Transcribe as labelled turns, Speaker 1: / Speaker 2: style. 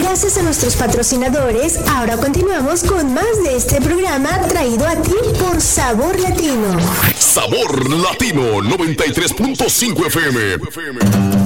Speaker 1: Gracias a nuestros patrocinadores, ahora continuamos con más de este programa traído a ti por Sabor Latino.
Speaker 2: Sabor Latino 93.5 FM.